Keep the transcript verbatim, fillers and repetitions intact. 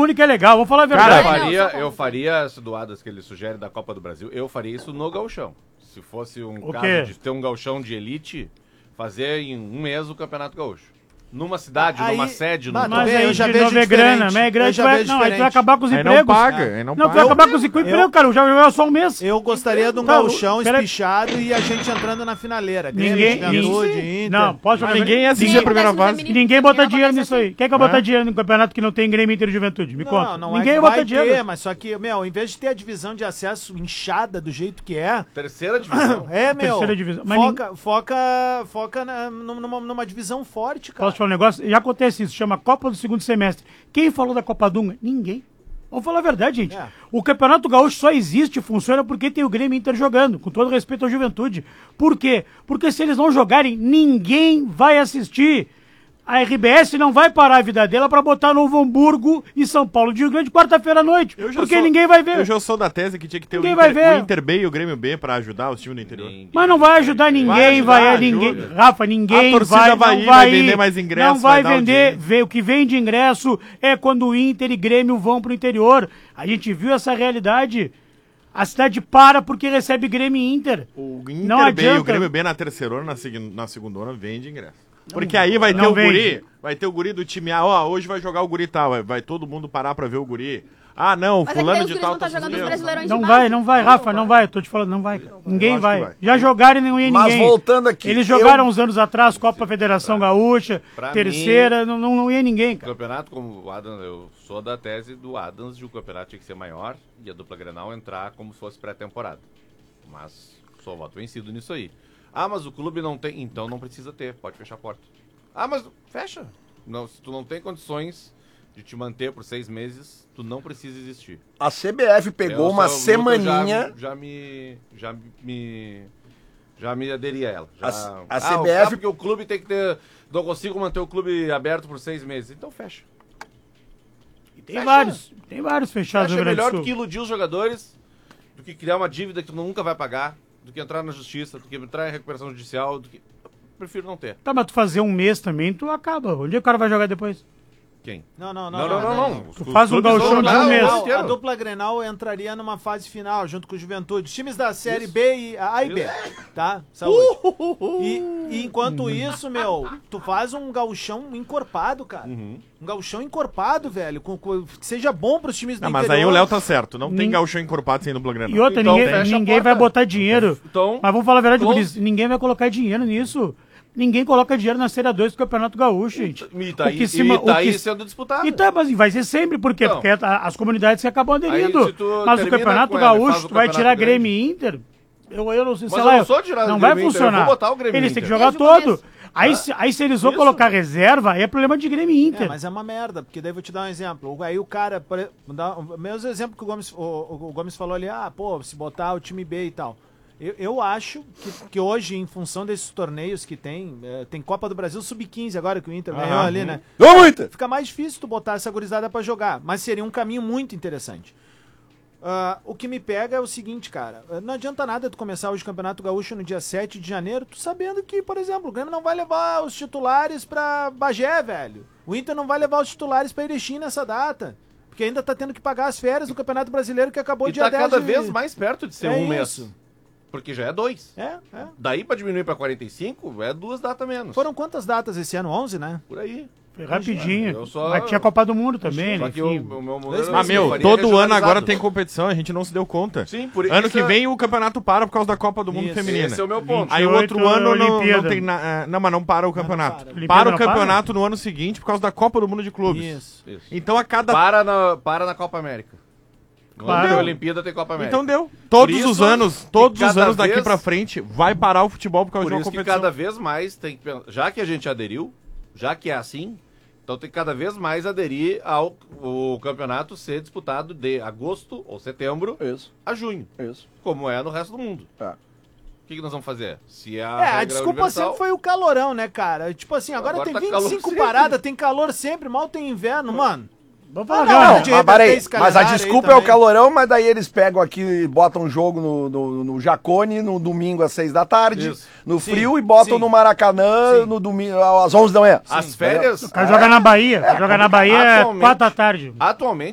único é legal, vamos falar a verdade. Cara, Não, eu faria, não, eu faria esse doadas que ele sugere da Copa do Brasil, eu faria isso no gauchão. Se fosse um O caso quê? de ter um gauchão de elite, fazer em um mês o Campeonato Gaúcho. Numa cidade, Aí- numa sede, Mas numa... Mas Bem, aí eu já de vejo novo é diferente. grana, mas é grana, Eu já tu vai, vejo não, aí tu vai diferente. acabar com os Aí não empregos. paga, aí não Não, tu vai paga. acabar com os empregos, cara, já jogou só um mês. Eu gostaria de um Não, gauchão pera- espichado e a gente entrando na finaleira. Grêmio, Ninguém, Juventude, ninguém, Inter. não, pode Mas falar. ninguém ia assistir Ninguém a primeira acontece no fase. feminino. Ninguém bota Também dinheiro acontece nisso aí. assim. Quem é que vai botar Hã? dinheiro no campeonato que não tem Grêmio Inter e Juventude? Me conta. Não, não Ninguém é que bota vai dinheiro. ter, mas só que, meu, em vez de ter a divisão de acesso inchada do jeito que é, Terceira divisão. é, meu, Terceira divisão. Mas foca, foca, foca na- numa, numa divisão forte, cara. Posso te falar um negócio? Já acontece isso, chama Copa do Segundo Semestre. Quem falou da Copa Dunga? Ninguém. Vamos falar a verdade, gente. É. O Campeonato Gaúcho só existe e funciona porque tem o Grêmio Inter jogando, com todo respeito à juventude. Por quê? Porque se eles não jogarem, ninguém vai assistir. A R B S não vai parar a vida dela pra botar Novo Hamburgo e São Paulo de Rio Grande quarta-feira à noite. Eu já Porque sou- ninguém vai ver. Eu já sou da tese que tinha que ter o Ninguém Inter, vai ver. o Inter B e o Grêmio B pra ajudar os times do interior. Mas não vai ajudar ninguém, ajudar, vai, ajuda. ninguém, Rafa, ninguém A torcida vai, vai não ir, vai, vai ir, vender mais ingresso, não vai, vai dar vender, audiência. vê, o que vende ingresso é quando o Inter e Grêmio vão pro interior. A gente viu essa realidade. A cidade para porque recebe Grêmio e Inter. O Não Inter B e adianta. o Grêmio B na terceira na, segui- na segunda hora vende ingresso. Porque aí vai ter não o vende. guri, vai ter o guri do time A, ó, hoje vai jogar o guri tal, vai, vai todo mundo parar pra ver o guri. Ah, não, Mas é que fulano daí os de guris tal vão tá jogando os suspenso. brasileirões Não de vai, base. não vai, Rafa, não vai. Eu tô te falando, não vai. Ninguém acho vai. que vai. Já jogaram e não ia Mas ninguém. voltando aqui, Eles eu- jogaram uns anos atrás, Copa Federação Gaúcha, pra terceira, não, não, não ia ninguém, O cara. campeonato, como o Adams, eu sou da tese do Adams de o campeonato tinha que ser maior e a dupla Grenal entrar como se fosse pré-temporada. Mas sou voto vencido nisso aí. Ah, mas o clube não tem, então não precisa ter, pode fechar a porta. Ah, mas fecha. Não, se tu não tem condições de te manter por seis meses, tu não precisa existir. A C B F pegou Eu uma sou- semaninha. Já, já me. Já me. Já me aderi a ela. Já, A- a ah, C B o- F ah, porque o clube tem que ter. Não consigo manter o clube aberto por seis meses. Então fecha. E tem Fecha. vários, tem vários fechados Fecha no é Rio Grande melhor do do que Sul. iludir os jogadores, do que criar uma dívida que tu nunca vai pagar, do que entrar na justiça, do que entrar em recuperação judicial, do que. Prefiro não ter. Tá, mas tu fazer um mês também, tu acaba. Onde é que o cara vai jogar depois? Quem? Não, não, não. Não, não, não. não. Os- Tu os faz um clubes vão gauchão de jogar um o mês. ano Não, inteiro. a dupla Grenal entraria numa fase final, junto com o Juventude. Os times da Série B e A e B, tá? Saúde. E, e enquanto isso, meu, tu faz um gauchão encorpado, cara. Uhum. Um gauchão encorpado, velho, com, com- que seja bom pros times do Não, mas interior. aí o Léo tá certo, não tem Nin- gauchão encorpado sem dupla Grenal. E outra, Então ninguém, fecha a ninguém porta. vai botar dinheiro. Então, Mas vamos falar a verdade, close. Guris, ninguém vai colocar dinheiro nisso. Ninguém coloca dinheiro na Série dois do Campeonato Gaúcho, gente. E tá O aí, que se e ma- tá o aí que- sendo disputado. E tá, mas vai ser sempre, por quê? Então. Porque a- as comunidades que acabam aderindo. Aí, se tu Mas o termina Campeonato com ela e faz Gaúcho, o tu vai campeonato tirar grande. Grêmio e Inter. Eu, eu não sei, Mas sei eu lá. não sou de tirar não o vai Grêmio e Inter, eu funcionar. vou botar o Grêmio e Eles têm que Inter. jogar Desde o todo. Aí, se- aí se eles vão Isso. colocar reserva, aí é problema de Grêmio e Inter. É, mas é uma merda, porque daí eu vou te dar um exemplo. Aí o cara, por e- dá o mesmo exemplo que o Gomes, o, o- o Gomes falou ali, ah, pô, se botar o time B e tal. Eu, eu acho que, que hoje, em função desses torneios que tem, eh, tem Copa do Brasil sub quinze agora que o Inter ganhou Aham. ali, né? Ô, muita! Fica mais difícil tu botar essa gurizada pra jogar, mas seria um caminho muito interessante. Ah, o que me pega é o seguinte, cara, não adianta nada tu começar hoje o Campeonato Gaúcho no dia sete de janeiro, tu sabendo que, por exemplo, o Grêmio não vai levar os titulares pra Bagé, velho. O Inter não vai levar os titulares pra Erechim nessa data, porque ainda tá tendo que pagar as férias do Campeonato Brasileiro que acabou E dia tá dez cada de- vez mais perto de ser É um mês. isso. Porque já é dois. É, é. Daí pra diminuir pra quarenta e cinco, é duas datas menos. Foram quantas datas esse ano? onze, né? Por aí. Foi rapidinho. Eu só- Mas tinha Copa do Mundo também, Só né? que o, Enfim. o meu modelo Dois Ah, assim, eu meu, faria todo ano regionalizado. agora tem competição, a gente não se deu conta. Sim, por Ano isso que é- vem o campeonato para por causa da Copa do Mundo Isso, Feminina. Esse é o meu ponto. Aí o outro vinte e oito ano não, não Olimpíada. tem na, eh, não, mas não para o campeonato. para. Para, Olimpíada o não para? campeonato no ano seguinte por causa da Copa do Mundo de Clubes. Isso. Isso. Então a cada Para na, para na Copa América. No Claro. ano da Olimpíada tem Copa América. Então deu. Todos Por isso os anos, que todos os cada anos daqui vez- pra frente vai parar o futebol por causa Por de uma isso que competição. cada vez mais tem que pensar, já que a gente aderiu, já que é assim, então tem que cada vez mais aderir ao o campeonato ser disputado de agosto ou setembro Isso, a junho, isso. como é no resto do mundo. É. O que, que nós vamos fazer? Se a, É, a regra desculpa universal- sempre foi o calorão, né, cara? Tipo assim, agora, Agora tem tá vinte e calor cinco sempre. paradas, tem calor sempre, mal tem inverno, mano. Vamos Ah, falar, não, cara. não, Não, de mas reverter peraí, esse mas a calendário aí desculpa é o também. calorão, mas daí eles pegam aqui e botam um jogo no, no, no Jacone no domingo às seis da tarde, Isso. no Sim, frio, e botam sim. no Maracanã Sim. no domingo às onze da manhã. As férias, O cara joga na Bahia. joga na Bahia é Atualmente- quatro da tarde. atualmente